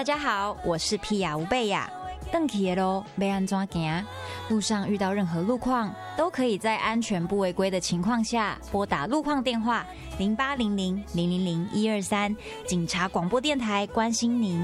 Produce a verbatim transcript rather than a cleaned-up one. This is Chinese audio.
家好，我是皮亚吴贝亚。邓起的路要安怎行？路上遇到任何路况，都可以在安全不违规的情况下，拨打路况电话零八零零零零零一二三，警察广播电台关心您。